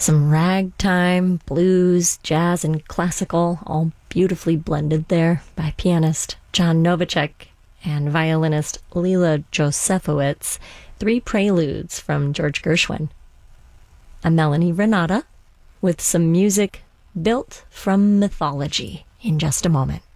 Some ragtime, blues, jazz, and classical, all beautifully blended there by pianist John Novacek and violinist Lila Josefowitz. 3 preludes from George Gershwin. A Melanie Renata with some music built from mythology in just a moment.